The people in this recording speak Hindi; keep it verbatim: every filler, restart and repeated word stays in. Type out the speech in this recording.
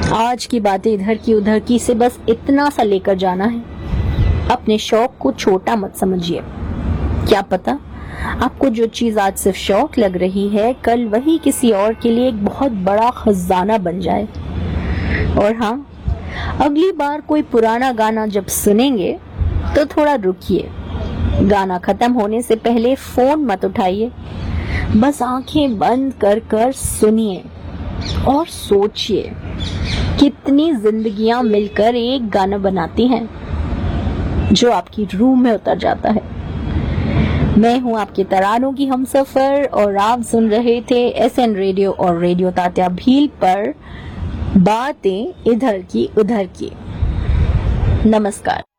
आज की बातें इधर की उधर की से बस इतना सा लेकर जाना है। अपने शौक को छोटा मत समझिए। क्या पता आपको जो चीज आज सिर्फ शौक लग रही है, कल वही किसी और के लिए एक बहुत बड़ा खजाना बन जाए। और हाँ, अगली बार कोई पुराना गाना जब सुनेंगे तो थोड़ा रुकिए। गाना खत्म होने से पहले फोन मत उठाइए, बस आंखें बंद कर कर सुनिए और सोचिए कितनी जिंदगियां मिलकर एक गाना बनाती हैं जो आपकी रूह में उतर जाता है। मैं हूं आपके तरानों की हमसफर और आप सुन रहे थे एस एन रेडियो और रेडियो तात्या भील पर बातें इधर की उधर की। नमस्कार।